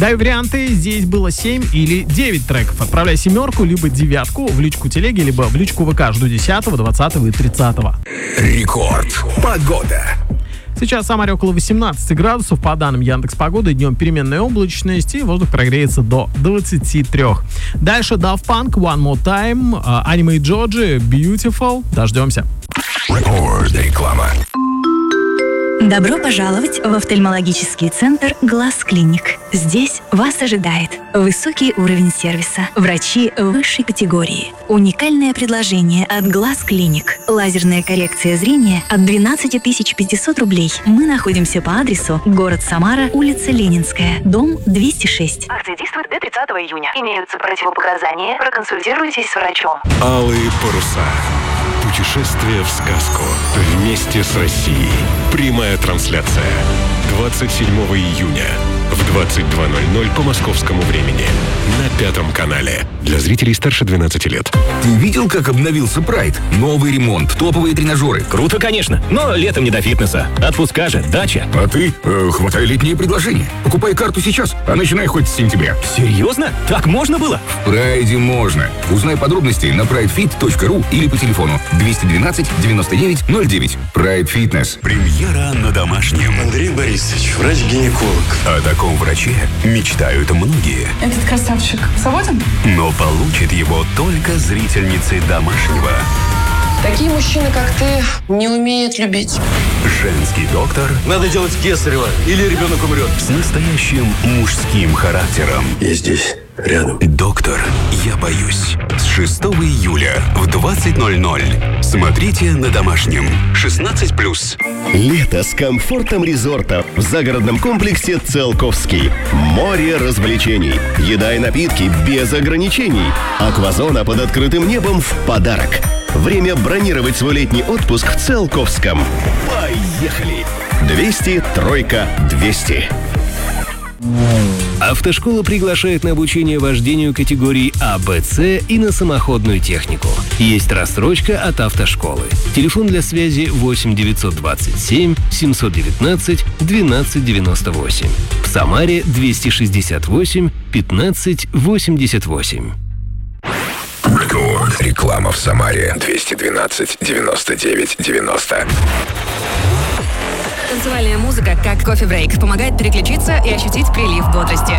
Дай варианты, здесь было 7 или 9 треков. Отправляй 7 либо 9 в личку телеги, либо в личку ВК. Жду 10, 20 и 30. Рекорд. Погода. Сейчас в Самаре около 18 градусов, по данным Яндекс.Погоды, днем переменная облачность, и воздух прогреется до 23. Дальше Daft Punk, One More Time, Anime Joji, Beautiful. Дождемся. Рекорд. Реклама. Добро пожаловать в офтальмологический центр «Глаз Клиник». Здесь вас ожидает высокий уровень сервиса, врачи высшей категории, уникальное предложение от «Глаз Клиник», лазерная коррекция зрения от 12 500 рублей. Мы находимся по адресу город Самара, улица Ленинская, дом 206. Акция действует до 30 июня. Имеются противопоказания. Проконсультируйтесь с врачом. Алые паруса. Путешествие в сказку. Вместе с Россией. Прямая трансляция. 27 июня в 22:00 по московскому времени. На Пятом канале. Для зрителей старше 12 лет. Ты видел, как обновился Прайд? Новый ремонт, топовые тренажеры. Круто, конечно, но летом не до фитнеса. Отпуска же, дача. А ты? Хватай летние предложения. Покупай карту сейчас, а начинай хоть с сентября. Серьезно? Так можно было? В Прайде можно. Узнай подробности на pridefit.ru или по телефону 212 99 09. Pride Fitness. Премьера на домашнем. Андрей Борисович, врач-гинеколог. О таком враче мечтают многие. Этот красавчик свободен? Но получит его только зрительницы домашнего. Такие мужчины, как ты, не умеют любить. Женский доктор Надо делать кесарево, или ребенок умрет. с настоящим мужским характером. Я здесь, рядом. Доктор, я боюсь. С 6 июля в 20:00. Смотрите на домашнем. 16+. Лето с комфортом резорта в загородном комплексе «Циолковский». Море развлечений, еда и напитки без ограничений. Аквазона под открытым небом в подарок. Время бронировать свой летний отпуск в Циолковском. Поехали! 200 тройка 200. Автошкола приглашает на обучение вождению категории А, Б, С и на самоходную технику. Есть рассрочка от автошколы. Телефон для связи 8 927 719 12 98. В Самаре 268 15 88. Рекорд. Реклама в Самаре. 212 99 90. Танцевальная музыка, как кофе-брейк, помогает переключиться и ощутить прилив бодрости.